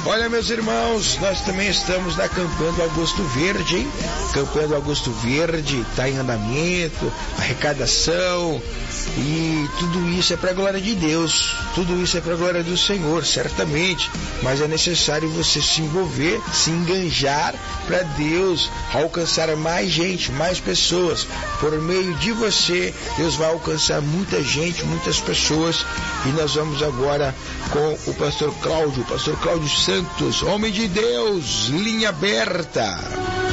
Olha, meus irmãos, nós também estamos na campanha do Agosto Verde, hein? Campanha do Agosto Verde está em andamento, arrecadação, e tudo isso é para a glória de Deus, tudo isso é para a glória do Senhor, certamente, mas é necessário você se envolver, se enganjar para Deus alcançar mais gente, mais pessoas. Por meio de você, Deus vai alcançar muita gente, muitas pessoas. E nós vamos agora com o pastor Cláudio Santos, homem de Deus, linha aberta.